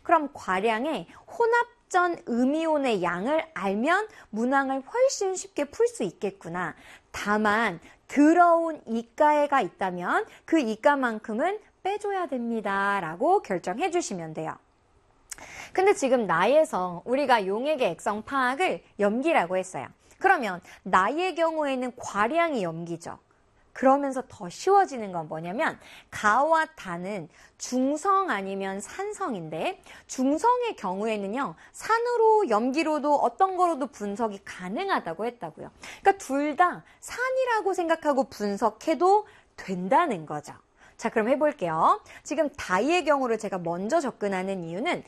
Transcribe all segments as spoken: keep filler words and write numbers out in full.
그럼 과량의 혼합전 음이온의 양을 알면 문항을 훨씬 쉽게 풀 수 있겠구나. 다만 들어온 이가에가 있다면 그 이가만큼은 빼줘야 됩니다. 라고 결정해 주시면 돼요. 근데 지금 나에서 우리가 용액의 액성 파악을 염기라고 했어요. 그러면 나의 경우에는 과량이 염기죠. 그러면서 더 쉬워지는 건 뭐냐면 가와 다는 중성 아니면 산성인데 중성의 경우에는요. 산으로 염기로도 어떤 거로도 분석이 가능하다고 했다고요. 그러니까 둘 다 산이라고 생각하고 분석해도 된다는 거죠. 자, 그럼 해볼게요. 지금 다이의 경우를 제가 먼저 접근하는 이유는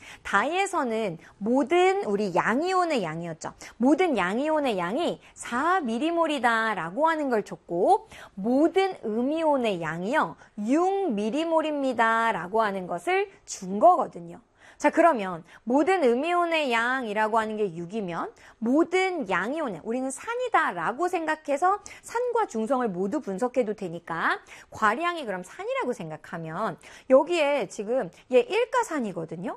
다이에서는 모든 우리 양이온의 양이었죠. 모든 양이온의 양이 사 밀리몰이다 라고 하는 걸 줬고 모든 음이온의 양이요. 육 밀리몰입니다 라고 하는 것을 준 거거든요. 자, 그러면 모든 음이온의 양이라고 하는 게 육이면 모든 양이온의 우리는 산이다 라고 생각해서 산과 중성을 모두 분석해도 되니까 과량이 그럼 산이라고 생각하면 여기에 지금 얘 일가산이거든요.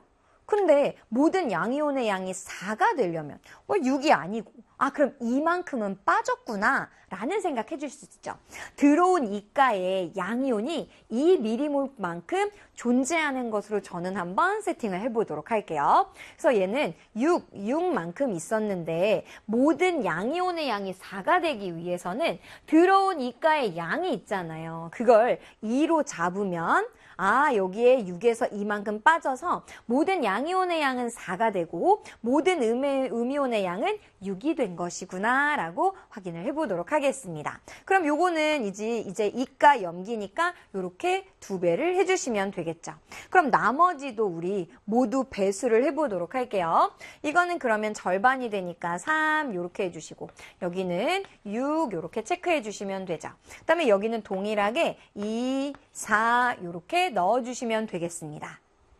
근데 모든 양이온의 양이 사가 되려면 뭐 육이 아니고 아 그럼 이만큼은 빠졌구나 라는 생각해 줄 수 있죠. 들어온 이가에 양이온이 이 밀리몰만큼 존재하는 것으로 저는 한번 세팅을 해보도록 할게요. 그래서 얘는 육, 육만큼 있었는데 모든 양이온의 양이 사가 되기 위해서는 들어온 이가에 양이 있잖아요. 그걸 이로 잡으면 아 여기에 육에서 이만큼 빠져서 모든 양이온의 양은 사가 되고 모든 음의, 음이온의 양은 육이 된 것이구나 라고 확인을 해보도록 하겠습니다. 그럼 요거는 이제, 이제 이가 염기니까 요렇게 두 배를 해주시면 되겠죠. 그럼 나머지도 우리 모두 배수를 해보도록 할게요. 이거는 그러면 절반이 되니까 삼 요렇게 해주시고 여기는 육 요렇게 체크해 주시면 되죠. 그 다음에 여기는 동일하게 이, 사 요렇게 넣어주시면 되겠습니다.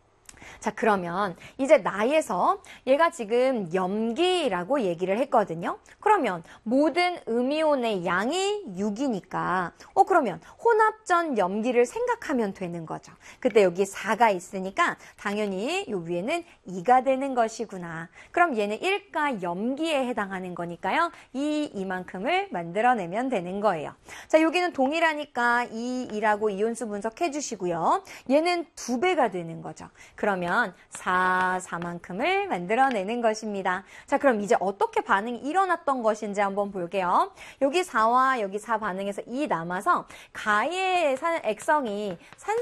자, 그러면 이제 나에서 얘가 지금 염기라고 얘기를 했거든요. 그러면 모든 음이온의 양이 육이니까 어 그러면 혼합전 염기를 생각하면 되는 거죠. 그때 여기 사가 있으니까 당연히 요 위에는 이가 되는 것이구나. 그럼 얘는 일가 염기에 해당하는 거니까요. 이, 이만큼을 만들어내면 되는 거예요. 자, 여기는 동일하니까 이, 이라고 이온수 분석해 주시고요. 얘는 두 배가 되는 거죠. 그러면 사, 사만큼을 만들어내는 것입니다. 자, 그럼 이제 어떻게 반응이 일어났던 것인지 한번 볼게요. 여기 사와 여기 사 반응해서 이 남아서 가의 액성이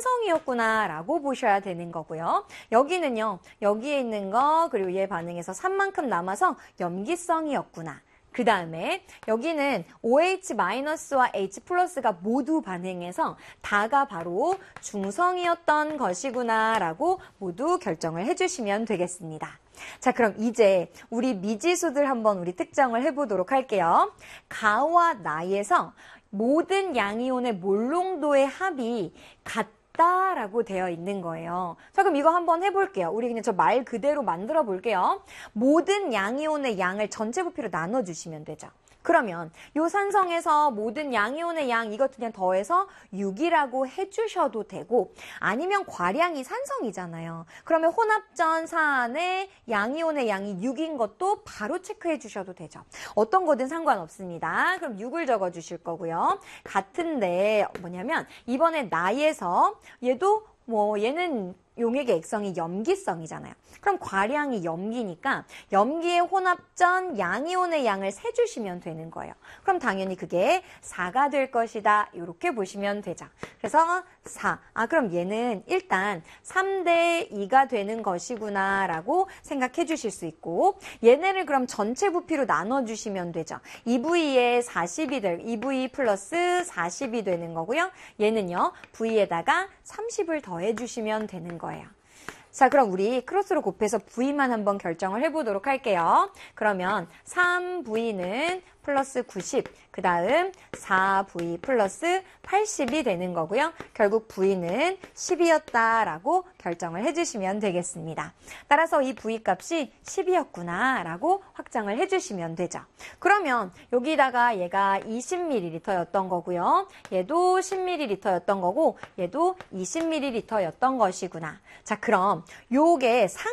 산성이었구나 라고 보셔야 되는 거고요. 여기는요. 여기에 있는 거 그리고 얘 반응해서 삼만큼 남아서 염기성이었구나. 그 다음에 여기는 오에이치와 H 플러스가 모두 반응해서 다가 바로 중성이었던 것이구나 라고 모두 결정을 해주시면 되겠습니다. 자, 그럼 이제 우리 미지수들 한번 우리 특정을 해보도록 할게요. 가와 나에서 모든 양이온의 몰농도의 합이 같 라고 되어 있는 거예요. 자, 그럼 이거 한번 해볼게요. 우리 그냥 저 말 그대로 만들어 볼게요. 모든 양이온의 양을 전체 부피로 나눠주시면 되죠. 그러면 요 산성에서 모든 양이온의 양 이것 그냥 더해서 육이라고 해주셔도 되고 아니면 과량이 산성이잖아요. 그러면 혼합전 사안에 양이온의 양이 육인 것도 바로 체크해 주셔도 되죠. 어떤 거든 상관없습니다. 그럼 육을 적어 주실 거고요. 같은데 뭐냐면 이번에 나에서 얘도 뭐 얘는 용액의 액성이 염기성이잖아요. 그럼 과량이 염기니까 염기의 혼합전 양이온의 양을 세주시면 되는 거예요. 그럼 당연히 그게 사가 될 것이다. 이렇게 보시면 되죠. 그래서 사. 아 그럼 얘는 일단 삼 대 이가 되는 것이구나 라고 생각해 주실 수 있고 얘네를 그럼 전체 부피로 나눠주시면 되죠. 이 브이에 사십이 될, 이 브이 플러스 사십이 되는 거고요. 얘는요. V에다가 삼십을 더해주시면 되는 거예요. 자, 그럼 우리 크로스로 곱해서 V만 한번 결정을 해보도록 할게요. 그러면 삼 브이는 플러스 구십, 그 다음 사 브이 플러스 팔십이 되는 거고요. 결국 V는 십이었다라고 결정을 해주시면 되겠습니다. 따라서 이 V 값이 십이었구나 라고 확정을 해주시면 되죠. 그러면 여기다가 얘가 이십 밀리리터였던 거고요. 얘도 십 밀리리터였던 거고 얘도 이십 밀리리터였던 것이구나. 자, 그럼 요게 상